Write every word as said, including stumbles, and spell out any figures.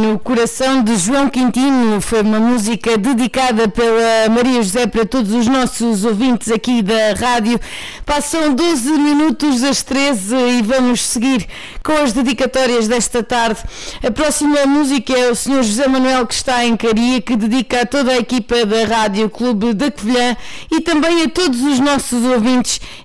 no Coração, de João Quintino. Foi uma música dedicada pela Maria José para todos os nossos ouvintes aqui da rádio. Passam doze minutos das treze e vamos seguir com as dedicatórias desta tarde. A próxima música é o senhor José Manuel, que está em Caria, que dedica a toda a equipa da Rádio Clube da Covilhã e também a todos os nossos ouvintes